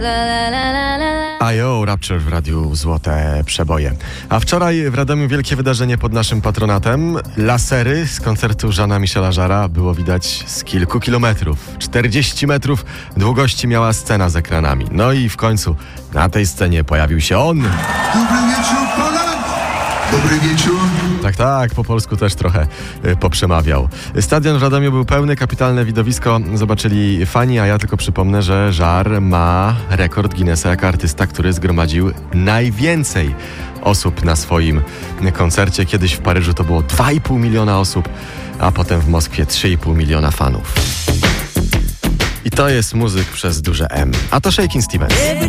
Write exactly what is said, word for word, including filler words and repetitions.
Ajo, Rapture w radiu Złote Przeboje. A wczoraj w Radomiu wielkie wydarzenie pod naszym patronatem. Lasery z koncertu Jeana Michela Jarre'a było widać z kilku kilometrów. czterdzieści metrów długości miała scena z ekranami. No i w końcu na tej scenie pojawił się on. Dobry wieczór, Poland! Dobry wieczór. Tak, tak, po polsku też trochę y, poprzemawiał. Stadion w Radomiu był pełny, kapitalne widowisko zobaczyli fani, a ja tylko przypomnę, że Jarre ma rekord Guinnessa jako artysta, który zgromadził najwięcej osób na swoim koncercie. Kiedyś w Paryżu to było dwa i pół miliona osób, a potem w Moskwie trzy i pół miliona fanów. I to jest muzyk przez duże M. A to Shakin' Stevens.